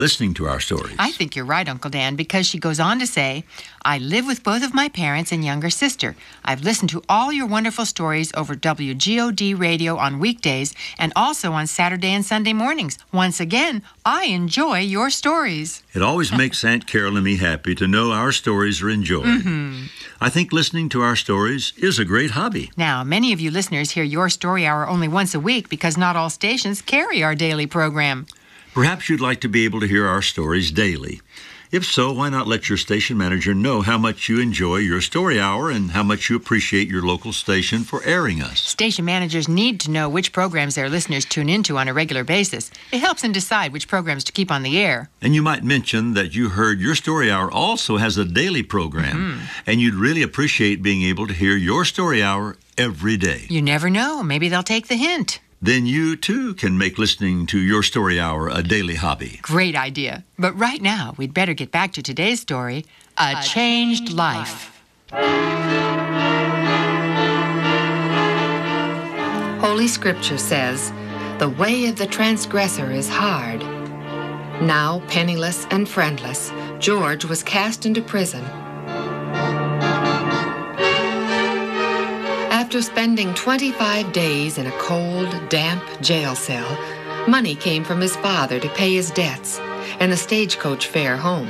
listening to our stories. I think you're right, Uncle Dan, because she goes on to say, I live with both of my parents and younger sister. I've listened to all your wonderful stories over WGOD radio on weekdays and also on Saturday and Sunday mornings. Once again, I enjoy your stories. It always makes Aunt Carol and me happy to know our stories are enjoyed. Mm-hmm. I think listening to our stories is a great hobby. Now, many of you listeners hear Your Story Hour only once a week because not all stations carry our daily program. Perhaps you'd like to be able to hear our stories daily. If so, why not let your station manager know how much you enjoy Your Story Hour and how much you appreciate your local station for airing us? Station managers need to know which programs their listeners tune into on a regular basis. It helps them decide which programs to keep on the air. And you might mention that you heard Your Story Hour also has a daily program, and you'd really appreciate being able to hear Your Story Hour every day. You never know. Maybe they'll take the hint. Then you, too, can make listening to Your Story Hour a daily hobby. Great idea. But right now, we'd better get back to today's story, A Changed Life. Holy Scripture says, "The way of the transgressor is hard." Now penniless and friendless, George was cast into prison. After spending 25 days in a cold, damp jail cell, money came from his father to pay his debts and the stagecoach fare home.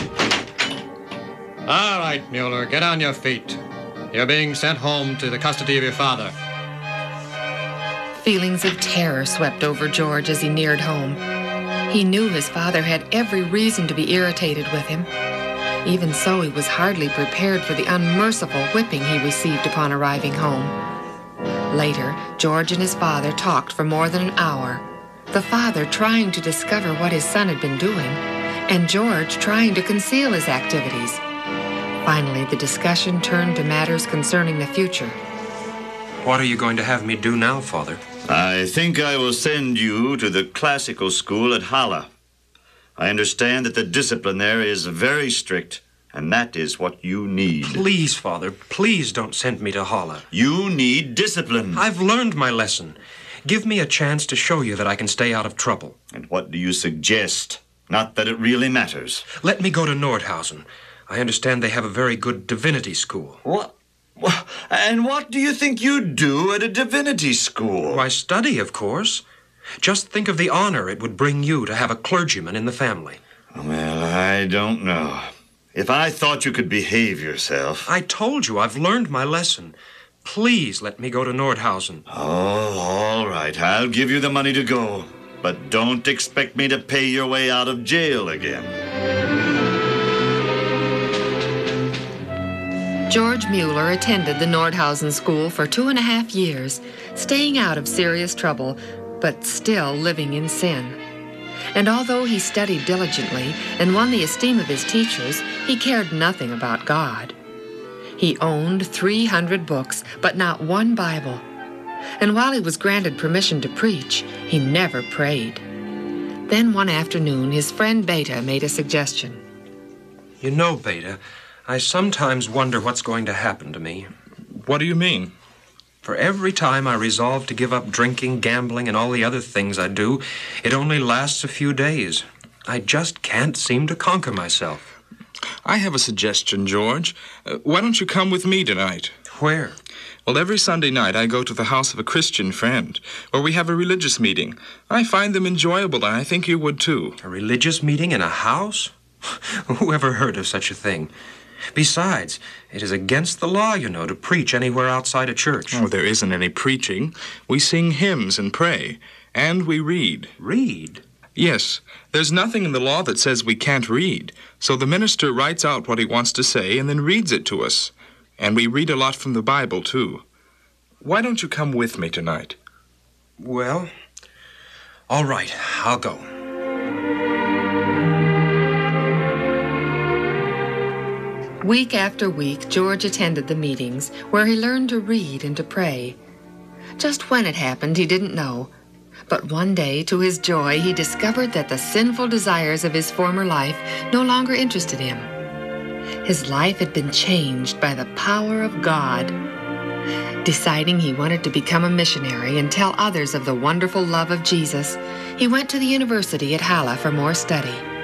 All right, Mueller, get on your feet. You're being sent home to the custody of your father. Feelings of terror swept over George as he neared home. He knew his father had every reason to be irritated with him. Even so, he was hardly prepared for the unmerciful whipping he received upon arriving home. Later, George and his father talked for more than an hour, the father trying to discover what his son had been doing, and George trying to conceal his activities. Finally, the discussion turned to matters concerning the future. What are you going to have me do now, Father? I think I will send you to the classical school at Halle. I understand that the discipline there is very strict, and that is what you need. Please, Father, please don't send me to Halle. You need discipline. I've learned my lesson. Give me a chance to show you that I can stay out of trouble. And what do you suggest? Not that it really matters. Let me go to Nordhausen. I understand they have a very good divinity school. What? And what do you think you do at a divinity school? Why, study, of course. Just think of the honor it would bring you to have a clergyman in the family. Well, I don't know. If I thought you could behave yourself... I told you I've learned my lesson. Please let me go to Nordhausen. Oh, all right. I'll give you the money to go. But don't expect me to pay your way out of jail again. George Mueller attended the Nordhausen School for 2.5 years, staying out of serious trouble, but still living in sin. And although he studied diligently and won the esteem of his teachers, he cared nothing about God. He owned 300 books, but not one Bible. And while he was granted permission to preach, he never prayed. Then one afternoon, his friend Beta made a suggestion. You know, Beta, I sometimes wonder what's going to happen to me. What do you mean? For every time I resolve to give up drinking, gambling, and all the other things I do, it only lasts a few days. I just can't seem to conquer myself. I have a suggestion, George. Why don't you come with me tonight? Where? Well, every Sunday night I go to the house of a Christian friend, where we have a religious meeting. I find them enjoyable, and I think you would too. A religious meeting in a house? Who ever heard of such a thing? Besides, it is against the law, you know, to preach anywhere outside a church. Oh, there isn't any preaching. We sing hymns and pray, and we read. Read? Yes. There's nothing in the law that says we can't read. So the minister writes out what he wants to say and then reads it to us. And we read a lot from the Bible, too. Why don't you come with me tonight? Well, all right, I'll go. Week after week, George attended the meetings where he learned to read and to pray. Just when it happened, he didn't know. But one day, to his joy, he discovered that the sinful desires of his former life no longer interested him. His life had been changed by the power of God. Deciding he wanted to become a missionary and tell others of the wonderful love of Jesus, he went to the university at Halle for more study.